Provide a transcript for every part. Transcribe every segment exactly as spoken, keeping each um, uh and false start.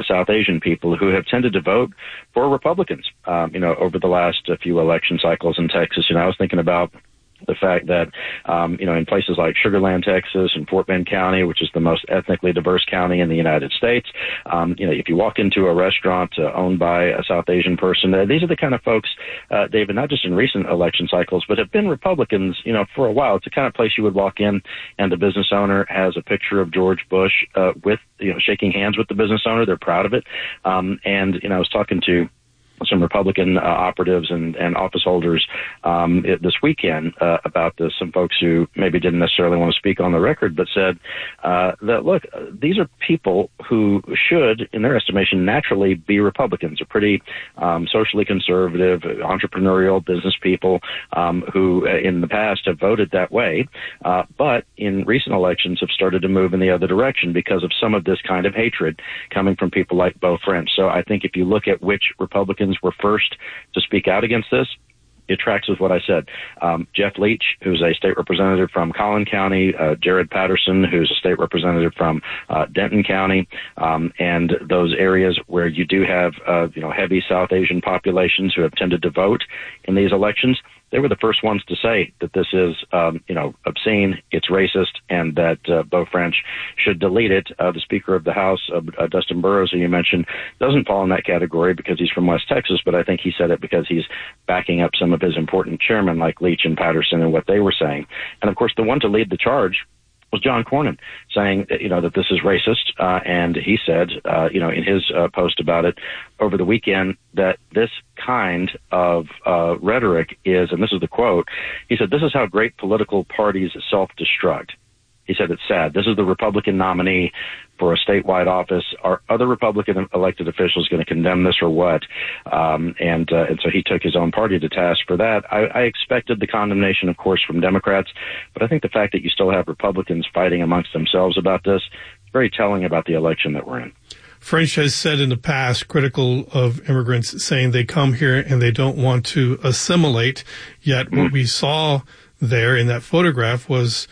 South Asian people who have tended to vote for Republicans, um, you know, over the last uh, few election cycles in Texas. You know, I was thinking about the fact that, um, you know, in places like Sugar Land, Texas, and Fort Bend County, which is the most ethnically diverse county in the United States, um, you know, if you walk into a restaurant uh, owned by a South Asian person, uh, these are the kind of folks, uh, David, not just in recent election cycles, but have been Republicans, you know, for a while. It's the kind of place you would walk in and the business owner has a picture of George Bush uh, with, you know, shaking hands with the business owner. They're proud of it. Um, and, you know, I was talking to some Republican uh, operatives and, and office holders um, it, this weekend uh, about this. Some folks who maybe didn't necessarily want to speak on the record, but said uh, that, look, uh, these are people who should, in their estimation, naturally be Republicans. They're pretty um, socially conservative, entrepreneurial business people um, who, uh, in the past, have voted that way, uh, but in recent elections have started to move in the other direction because of some of this kind of hatred coming from people like Beau French. So I think if you look at which Republicans were first to speak out against this, it tracks with what I said. Um, Jeff Leach, who's a state representative from Collin County, uh, Jared Patterson, who's a state representative from uh, Denton County, um, and those areas where you do have, uh, you know, heavy South Asian populations who have tended to vote in these elections. They were the first ones to say that this is, um, you know, obscene, it's racist, and that uh, Beau French should delete it. Uh, the Speaker of the House, uh, uh, Dustin Burrows, who you mentioned, doesn't fall in that category because he's from West Texas, but I think he said it because he's backing up some of his important chairmen like Leach and Patterson and what they were saying. And, of course, the one to lead the charge was John Cornyn, saying, you know, that this is racist. Uh, and he said, uh, you know, in his uh, post about it over the weekend, that this kind of uh, rhetoric is, and this is the quote, he said, this is how great political parties self-destruct. He said, it's sad. This is the Republican nominee for a statewide office. Are other Republican elected officials going to condemn this or what? Um, and, uh, and so he took his own party to task for that. I, I expected the condemnation, of course, from Democrats, but I think the fact that you still have Republicans fighting amongst themselves about this is very telling about the election that we're in. French has said in the past, critical of immigrants, saying they come here and they don't want to assimilate. Yet mm-hmm. what we saw there in that photograph was,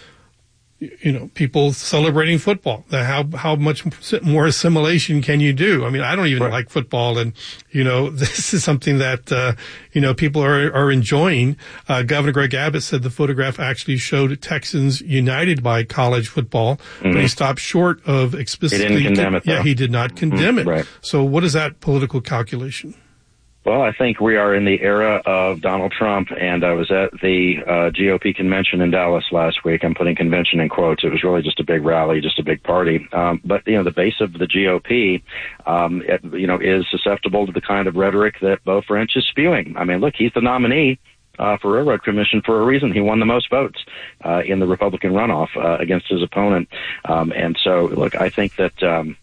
you know, people celebrating football. How how much more assimilation can you do? I mean, I don't even right. like football, and you know, this is something that uh, you know people are are enjoying. Uh, Governor Greg Abbott said the photograph actually showed Texans united by college football, mm-hmm. but he stopped short of explicitly. He didn't condemn it. Though. Yeah, he did not condemn mm-hmm. it. Right. So, what is that political calculation? Well, I think we are in the era of Donald Trump, and I was at the uh, G O P convention in Dallas last week. I'm putting convention in quotes. It was really just a big rally, just a big party. Um, but, you know, the base of the G O P, um, it, you know, is susceptible to the kind of rhetoric that Beau French is spewing. I mean, look, he's the nominee Uh, for Railroad Commission for a reason. He won the most votes uh, in the Republican runoff uh, against his opponent. Um, and so, look, I think that um,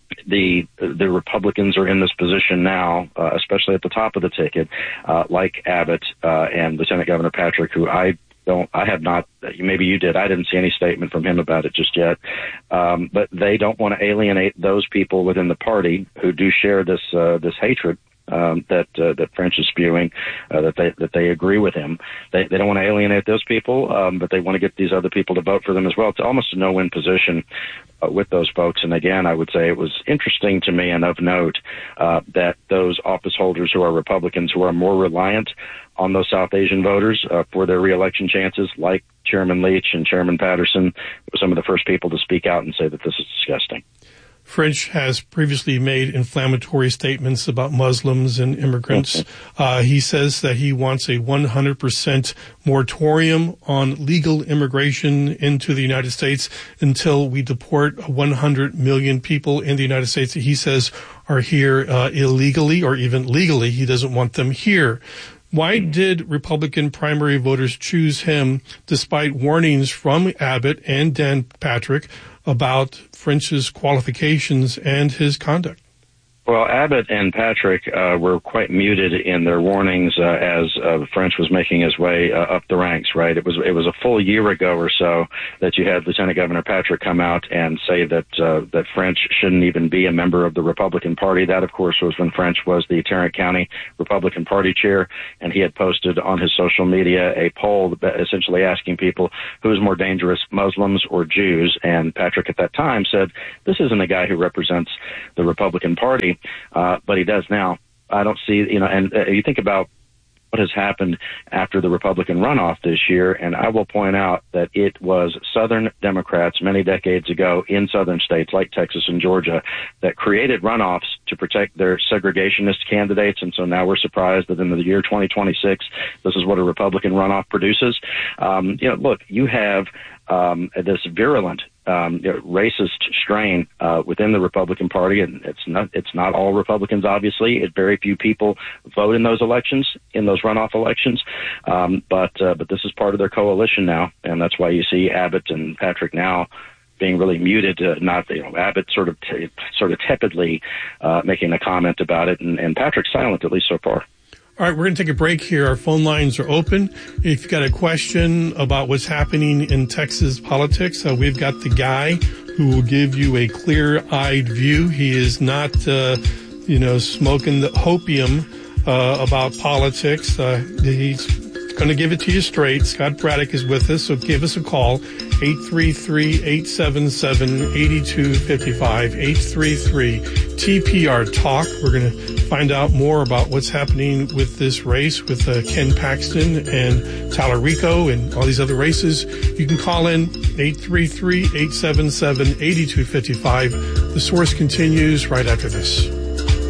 the the Republicans are in this position now, uh, especially at the top of the ticket, uh, like Abbott uh, and Lieutenant Governor Patrick, who I don't, I have not, maybe you did, I didn't see any statement from him about it just yet, um, but they don't want to alienate those people within the party who do share this uh, this hatred Um, that uh, that French is spewing, uh, that they that they agree with him. They they don't want to alienate those people, um, but they want to get these other people to vote for them as well. It's almost a no-win position uh, with those folks. And again, I would say it was interesting to me and of note uh, that those office holders who are Republicans, who are more reliant on those South Asian voters uh, for their reelection chances, like Chairman Leach and Chairman Patterson, were some of the first people to speak out and say that this is disgusting. French has previously made inflammatory statements about Muslims and immigrants. Uh, he says that he wants a one hundred percent moratorium on legal immigration into the United States until we deport one hundred million people in the United States that he says are here uh, illegally or even legally. He doesn't want them here. Why did Republican primary voters choose him despite warnings from Abbott and Dan Patrick about French's qualifications and his conduct? Well, Abbott and Patrick uh, were quite muted in their warnings uh, as uh, French was making his way uh, up the ranks, right? It was it was a full year ago or so that you had Lieutenant Governor Patrick come out and say that uh, that French shouldn't even be a member of the Republican Party. That, of course, was when French was the Tarrant County Republican Party chair, and he had posted on his social media a poll essentially asking people who's more dangerous, Muslims or Jews. And Patrick at that time said, this isn't a guy who represents the Republican Party. Uh, but he does now. I don't see, you know, and uh, you think about what has happened after the Republican runoff this year, and I will point out that it was Southern Democrats many decades ago in southern states like Texas and Georgia that created runoffs to protect their segregationist candidates, and so now we're surprised that in the year twenty twenty-six, this is what a Republican runoff produces. Um, you know, look, you have um, this virulent Um, you know, racist strain uh, within the Republican Party, and it's not it's not all Republicans. Obviously, it very few people vote in those elections, in those runoff elections. Um, but uh, but this is part of their coalition now, and that's why you see Abbott and Patrick now being really muted. Uh, not you know Abbott sort of t- sort of tepidly uh, making a comment about it, and, and Patrick silent, at least so far. All right, we're going to take a break here. Our phone lines are open. If you've got a question about what's happening in Texas politics, uh, we've got the guy who will give you a clear-eyed view. He is not, uh, you know, smoking the hopium uh, about politics. Uh, he's going to give it to you straight. Scott Braddock is with us, so give us a call, eight three three, eight seven seven, eight two five five, eight three three T P R Talk. We're going to find out more about what's happening with this race with uh, Ken Paxton and Tallarico and all these other races. You can call in eight three three, eight seven seven, eight two five five. The Source continues right after this.